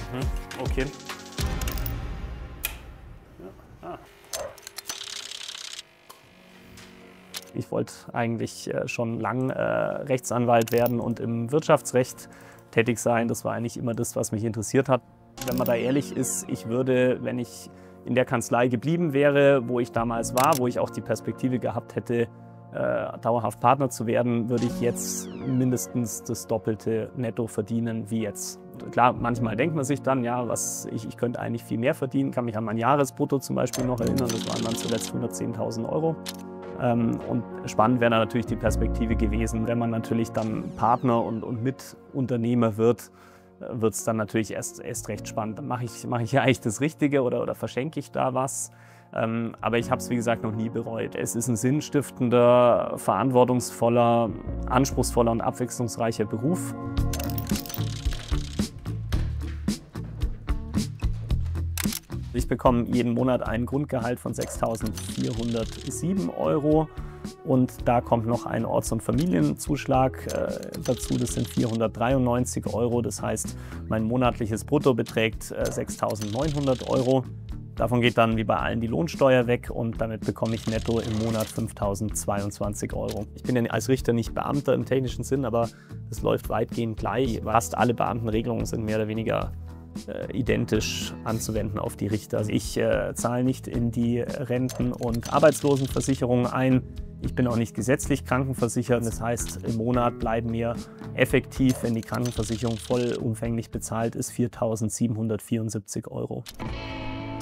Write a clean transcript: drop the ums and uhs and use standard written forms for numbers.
Okay. Ich wollte eigentlich schon lang Rechtsanwalt werden und im Wirtschaftsrecht tätig sein. Das war eigentlich immer das, was mich interessiert hat. Wenn man da ehrlich ist, ich würde, wenn ich in der Kanzlei geblieben wäre, wo ich damals war, wo ich auch die Perspektive gehabt hätte, dauerhaft Partner zu werden, würde ich jetzt mindestens das Doppelte netto verdienen wie jetzt. Klar, manchmal denkt man sich dann, ja, ich könnte eigentlich viel mehr verdienen. Ich kann mich an mein Jahresbrutto zum Beispiel noch erinnern, das waren dann zuletzt 110.000 €. Und spannend wäre natürlich die Perspektive gewesen, wenn man natürlich dann Partner und Mitunternehmer wird, wird es dann natürlich erst recht spannend. Mache ich ja eigentlich das Richtige oder verschenke ich da was? Aber ich habe es, wie gesagt, noch nie bereut. Es ist ein sinnstiftender, verantwortungsvoller, anspruchsvoller und abwechslungsreicher Beruf. Ich bekomme jeden Monat ein Grundgehalt von 6.407 € und da kommt noch ein Orts- und Familienzuschlag dazu, das sind 493 €. Das heißt, mein monatliches Brutto beträgt 6.900 €. Davon geht dann wie bei allen die Lohnsteuer weg und damit bekomme ich netto im Monat 5.022 €. Ich bin ja als Richter nicht Beamter im technischen Sinn, aber es läuft weitgehend gleich. Fast alle Beamtenregelungen sind mehr oder weniger identisch anzuwenden auf die Richter. Also ich zahle nicht in die Renten- und Arbeitslosenversicherung ein. Ich bin auch nicht gesetzlich krankenversichert. Das heißt, im Monat bleiben mir effektiv, wenn die Krankenversicherung vollumfänglich bezahlt ist, 4.774 €.